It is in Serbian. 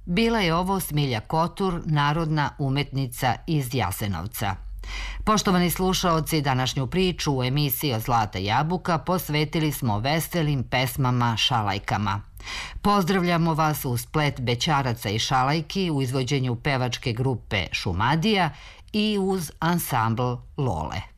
Bila je ovo Smilja Kotur, narodna umetnica iz Jasenovca. Poštovani slušaoci, današnju priču u emisiji od Zlata jabuka posvetili smo veselim pesmama šalajkama. Pozdravljamo vas uz splet bećaraca i šalajki u izvođenju pevačke grupe Šumadija i uz ansambl Lole.